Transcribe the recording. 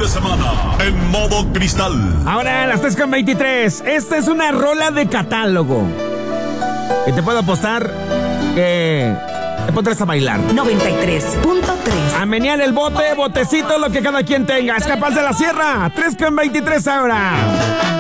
de semana en modo cristal. Ahora, las 3:23. Esta es una rola de catálogo. Y te puedo apostar que te pondrás a bailar. 93.3. A menear el bote, botecito, lo que cada quien tenga. Escapas de la sierra. 3:23 ahora.